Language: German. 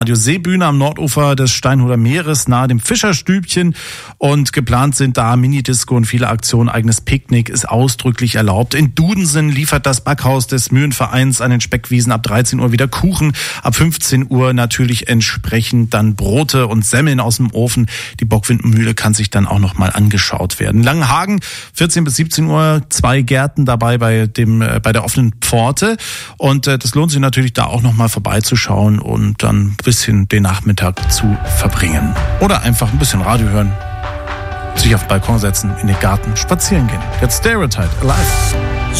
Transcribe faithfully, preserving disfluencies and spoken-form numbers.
Seebühne am Nordufer des Steinhuder Meeres nahe dem Fischerstübchen und geplant sind da Minidisco und viele Aktionen. Eigenes Picknick ist ausdrücklich erlaubt. In Dudensen liefert das Backhaus des Mühlenvereins an den Speckwiesen ab dreizehn Uhr wieder Kuchen. Ab fünfzehn Uhr natürlich entsprechend dann Brote und Semmeln aus dem Ofen. Die Bockwindmühle kann sich dann auch noch mal angeschaut werden. Langenhagen, vierzehn bis siebzehn Uhr, zwei Gärten dabei bei dem äh, bei der offenen Pforte. Und äh, das lohnt sich natürlich da auch noch mal vorbeizuschauen und dann bisschen den Nachmittag zu verbringen. Oder einfach ein bisschen Radio hören, sich auf den Balkon setzen, in den Garten spazieren gehen. Jetzt Stereotype Alive.